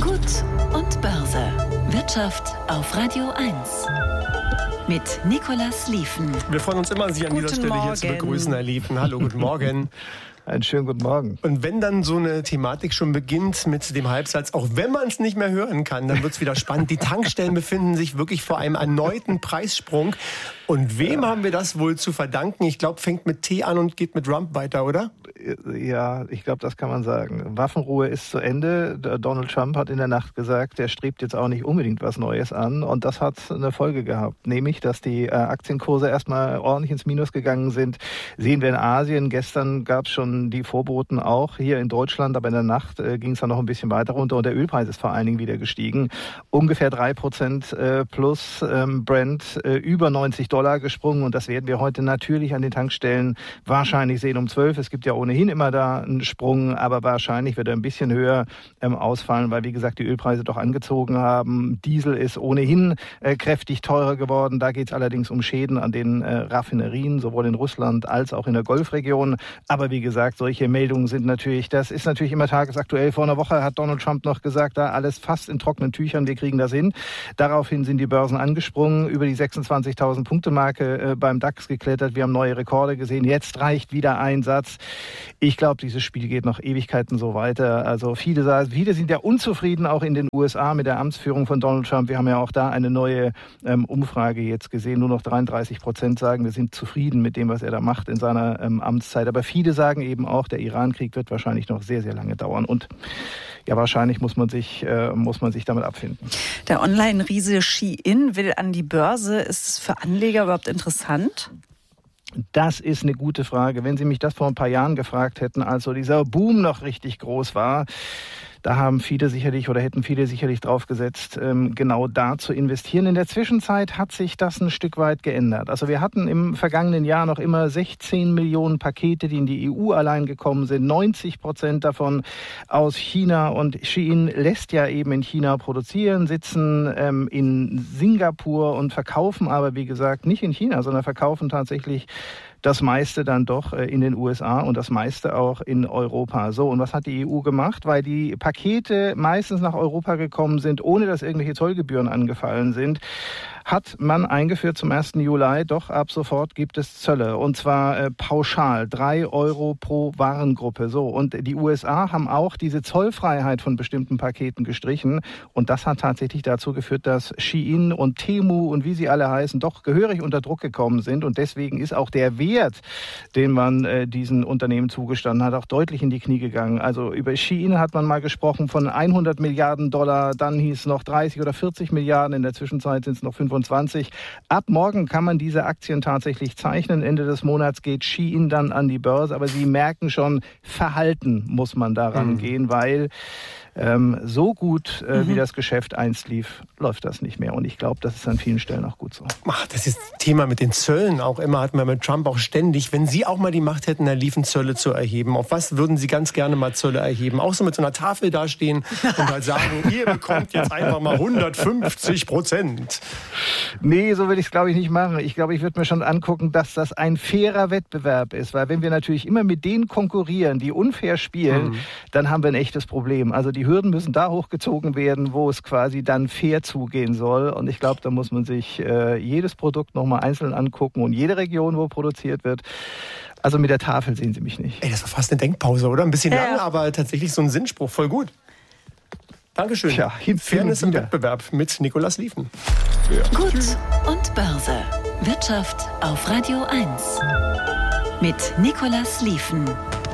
Gut und Börse. Wirtschaft auf Radio 1. Mit Nicolas Liefen. Wir freuen uns immer, Sie an dieser Stelle hier zu begrüßen, Herr Liefen. Hallo, guten Morgen. Einen schönen guten Morgen. Und wenn dann so eine Thematik schon beginnt mit dem Halbsatz, auch wenn man es nicht mehr hören kann, dann wird es wieder spannend. Die Tankstellen befinden sich wirklich vor einem erneuten Preissprung. Und wem haben wir das wohl zu verdanken? Ich glaube, fängt mit T an und geht mit Trump weiter, oder? Ja, ich glaube, das kann man sagen. Waffenruhe ist zu Ende. Donald Trump hat in der Nacht gesagt, er strebt jetzt auch nicht unbedingt was Neues an. Und das hat eine Folge gehabt. Nämlich, dass die Aktienkurse erstmal ordentlich ins Minus gegangen sind. Sehen wir in Asien. Gestern gab es schon die Vorboten auch hier in Deutschland. Aber in der Nacht ging es dann noch ein bisschen weiter runter. Und der Ölpreis ist vor allen Dingen wieder gestiegen. Ungefähr 3% plus. Brent über $90 gesprungen. Und das werden wir heute natürlich an den Tankstellen wahrscheinlich sehen um 12. Es gibt ja ohnehin immer da einen Sprung, aber wahrscheinlich wird er ein bisschen höher ausfallen, weil, wie gesagt, die Ölpreise doch angezogen haben. Diesel ist ohnehin kräftig teurer geworden. Da geht es allerdings um Schäden an den Raffinerien, sowohl in Russland als auch in der Golfregion. Aber wie gesagt, solche Meldungen das ist natürlich immer tagesaktuell. Vor einer Woche hat Donald Trump noch gesagt, da alles fast in trockenen Tüchern, wir kriegen das hin. Daraufhin sind die Börsen angesprungen, über die 26.000 Punkte-Marke beim DAX geklettert. Wir haben neue Rekorde gesehen. Jetzt reicht wieder ein Satz. Ich glaube, dieses Spiel geht noch Ewigkeiten so weiter. Also viele sind ja unzufrieden, auch in den USA mit der Amtsführung von Donald Trump. Wir haben ja auch da eine neue Umfrage jetzt gesehen. Nur noch 33% sagen, wir sind zufrieden mit dem, was er da macht in seiner Amtszeit. Aber viele sagen eben auch, der Iran-Krieg wird wahrscheinlich noch sehr, sehr lange dauern. Und ja, wahrscheinlich muss man sich damit abfinden. Der Online-Riese Shein will an die Börse. Ist es für Anleger überhaupt interessant? Das ist eine gute Frage. Wenn Sie mich das vor ein paar Jahren gefragt hätten, als so dieser Boom noch richtig groß war, da hätten viele sicherlich drauf gesetzt, genau da zu investieren. In der Zwischenzeit hat sich das ein Stück weit geändert. Also wir hatten im vergangenen Jahr noch immer 16 Millionen Pakete, die in die EU allein gekommen sind. 90% davon aus China. Und Shein lässt ja eben in China produzieren, sitzen in Singapur und verkaufen aber, wie gesagt, nicht in China, sondern verkaufen tatsächlich das meiste dann doch in den USA und das meiste auch in Europa. So, und was hat die EU gemacht? Weil die Pakete meistens nach Europa gekommen sind, ohne dass irgendwelche Zollgebühren angefallen sind, hat man eingeführt zum 1. Juli, doch ab sofort gibt es Zölle. Und zwar pauschal, 3 Euro pro Warengruppe. So, und die USA haben auch diese Zollfreiheit von bestimmten Paketen gestrichen. Und das hat tatsächlich dazu geführt, dass Shein und Temu und wie sie alle heißen, doch gehörig unter Druck gekommen sind. Und deswegen ist auch der Wert, den man diesen Unternehmen zugestanden hat, auch deutlich in die Knie gegangen. Also über Shein hat man mal gesprochen von 100 Milliarden Dollar, dann hieß es noch 30 oder 40 Milliarden, in der Zwischenzeit sind es noch 25. Ab morgen kann man diese Aktien tatsächlich zeichnen. Ende des Monats geht Shein dann an die Börse. Aber Sie merken schon, Verhalten muss man daran gehen, weil so gut wie das Geschäft einst lief, läuft das nicht mehr. Und ich glaube, das ist an vielen Stellen auch gut so. Das ist das Thema mit den Zöllen auch immer, hat man mit Trump auch ständig. Wenn Sie auch mal die Macht hätten, Herr Liefen, Zölle zu erheben, auf was würden Sie ganz gerne mal Zölle erheben? Auch so mit so einer Tafel dastehen und halt sagen, ihr bekommt jetzt einfach mal 150%. Nee, so würde ich es, glaube ich, nicht machen. Ich glaube, ich würde mir schon angucken, dass das ein fairer Wettbewerb ist. Weil wenn wir natürlich immer mit denen konkurrieren, die unfair spielen, dann haben wir ein echtes Problem. Also die Hürden müssen da hochgezogen werden, wo es quasi dann fair zugehen soll. Und ich glaube, da muss man sich jedes Produkt nochmal einzeln angucken und jede Region, wo produziert wird. Also mit der Tafel sehen Sie mich nicht. Das war fast eine Denkpause, oder? Ein bisschen lang, aber tatsächlich so ein Sinnspruch. Voll gut. Dankeschön. Tja, Fairness im Wettbewerb mit Nicolas Liefen. Ja. Gut und Börse. Wirtschaft auf Radio 1. Mit Nicolas Liefen.